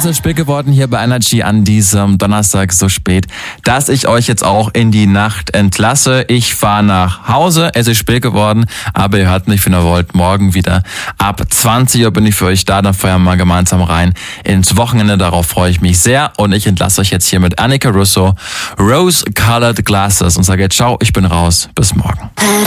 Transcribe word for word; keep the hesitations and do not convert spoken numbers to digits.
ist spät geworden hier bei Energy an diesem Donnerstag so spät, dass ich euch jetzt auch in die Nacht entlasse. Ich fahre nach Hause, es ist spät geworden, aber ihr hört mich, wenn ihr wollt, morgen wieder ab zwanzig Uhr bin ich für euch da, dann feiern wir mal gemeinsam rein ins Wochenende, darauf freue ich mich sehr und ich entlasse euch jetzt hier mit Annika Russo, Rose Colored Glasses und sage jetzt ciao, ich bin raus, bis morgen.